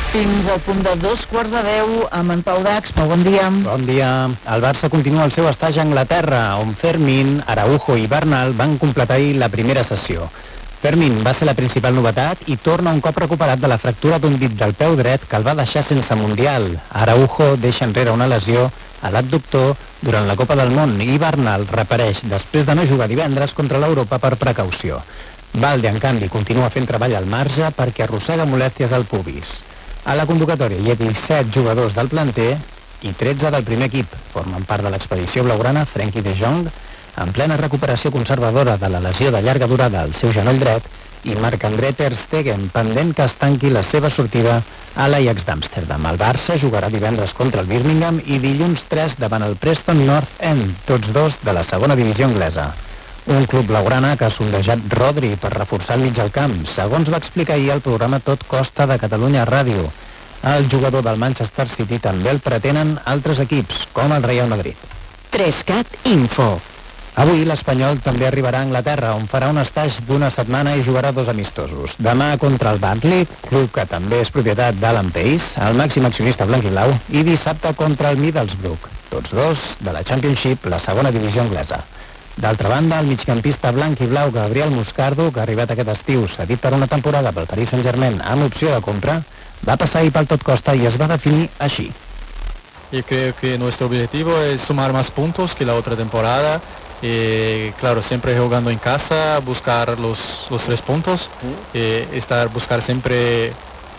Fins al punt de 2:15 amb en Pau Dax. Pau, bon dia. Bon dia. El Barça continua el seu estatge a Anglaterra, on Fermín, Araujo i Bernal van completar ahir la primera sessió. Fermín va ser la principal novetat i torna un cop recuperat de la fractura d'un dit del peu dret que el va deixar sense Mundial. Araujo deixa enrere una lesió a l'abductor durant la Copa del Món i Bernal reapareix després de no jugar divendres contra l'Europa per precaució. Valde, en canvi, continua fent treball al marge perquè arrossega molèsties al pubis. A la convocatòria hi ha 17 jugadors del planter i 13 del primer equip. Formen part de l'expedició blaugrana Frenkie de Jong, en plena recuperació conservadora de la lesió de llarga durada al seu genoll dret, i Marc-André ter Stegen, pendent que es tanqui la seva sortida a l'Ajax d'Amsterdam. El Barça jugarà divendres contra el Birmingham i dilluns 3 davant el Preston North End, tots dos de la segona divisió anglesa. Un club blaugrana que ha sondejat Rodri per reforçar el mig al camp, segons va explicar ahir el programa Tot Costa de Catalunya Ràdio. El jugador del Manchester City també el pretenen altres equips, com el Real Madrid. 3CAT Info. Avui l'Espanyol també arribarà a Anglaterra, on farà un estatge d'una setmana i jugarà 2 amistosos. Demà contra el Burnley, club que també és propietat d'Alan Pace, el màxim accionista blanc-i-blau, i dissabte contra el Middlesbrough, tots dos de la Championship, la segona divisió anglesa. D'altra banda, el migcampista blanc i blau Gabriel Moscardo, que ha arribat aquest estiu cedit per una temporada pel Paris Saint-Germain amb opció de compra, va passar ahir pel Tot Costa i es va definir així. Yo creo que nuestro objetivo es sumar más puntos que la otra temporada. Claro, siempre jugando en casa, buscar los 3 puntos, buscar siempre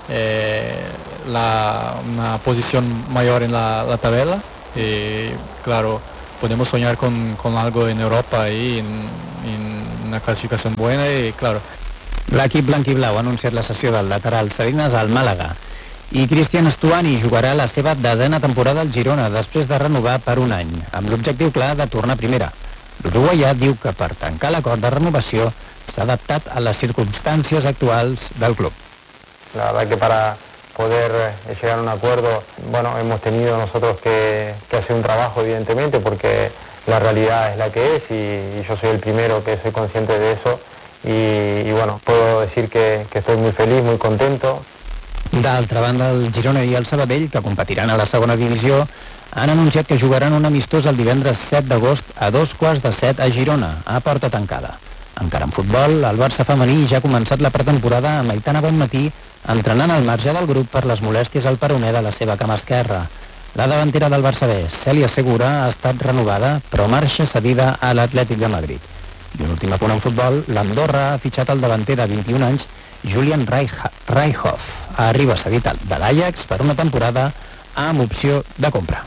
una posición mayor en la tabla. Claro, podemos soñar con algo en Europa y en una clasificación buena y claro. L'equip blanc i blau ha anunciat la cessió del lateral Salinas al Màlaga i Cristian Stuani jugarà la seva 10a temporada al Girona després de renovar per un any, amb l'objectiu clar de tornar a primera. L'uruguaià diu que per tancar l'acord de renovació s'ha adaptat a les circumstàncies actuals del club. La verdad que para poder llegar a un acuerdo, bueno, hemos tenido nosotros que hacer un trabajo, evidentemente, porque la realidad es la que es y yo soy el primero que soy consciente de eso y bueno, puedo decir que estoy muy feliz, muy contento. D'altra banda, el Girona i el Sabadell, que competiran a la segona divisió, han anunciat que jugaran un amistós el divendres 7 d'agost a 7:15 a Girona, a porta tancada. Encara en futbol, el Barça femení ja ha començat la pretemporada amb Aitana Bonmatí entrenant al marge del grup per les molèsties al peroné de la seva cama esquerra. La davantera del Barça B, Cèlia Segura, ha estat renovada, però marxa cedida a l'Atlètic de Madrid. I un últim apunt en futbol, l'Andorra ha fitxat el davanter de 21 anys, Julian Reichhoff. Arriba cedit de l'Ajax per una temporada amb opció de compra.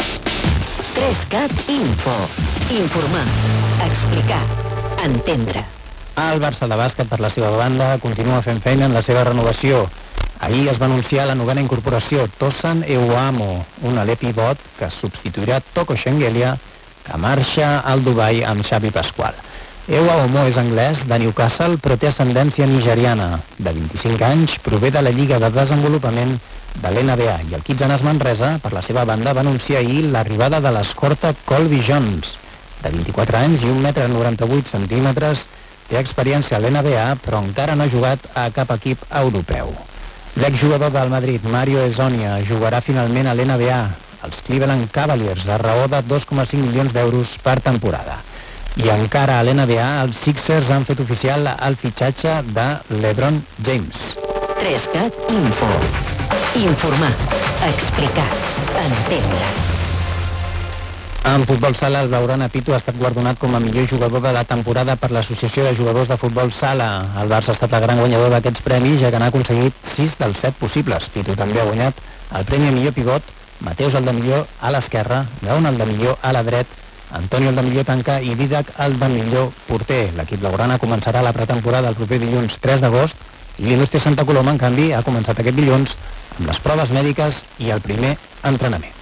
3CAT Info. Informar, explicar, entendre. El Barça de bàsquet, per la seva banda, continua fent feina en la seva renovació. Ahir es va anunciar la novena incorporació, Tosan Euamo, un alè pivot que substituirà Toko Shengelia, que marxa al Dubai amb Xavi Pasqual. Euamo és anglès, de Newcastle, però té ascendència nigeriana. De 25 anys, prové de la Lliga de Desenvolupament de l'NBA i el Kitsanas Manresa, per la seva banda, va anunciar ahir l'arribada de l'escorta Colby Jones. De 24 anys i 1,98 m, té experiència a l'NBA, però encara no ha jugat a cap equip europeu. L'exjugador del Madrid, Mario Hezonja, jugarà finalment a l'NBA, els Cleveland Cavaliers, a raó de 2,5 milions d'euros per temporada. I encara a l'NBA, els Sixers han fet oficial el fitxatge de LeBron James. 3CAT Info. Informar, explicar, entendre. En futbol sala, el blaugrana Pitu ha estat guardonat com a millor jugador de la temporada per l'Associació de Jugadors de Futbol Sala. El Barça ha estat el gran guanyador d'aquests premis, ja que n'ha aconseguit 6 dels 7 possibles. Pitu també ha guanyat el premi a millor pivot, Mateus el de millor a l'esquerra, Gaon el de millor a la dret, Antonio el de millor tanca i Didac el de millor porter. L'equip blaugrana començarà la pretemporada el proper dilluns 3 d'agost i l'Il·lustre Santa Coloma, en canvi, ha començat aquest dilluns amb les proves mèdiques i el primer entrenament.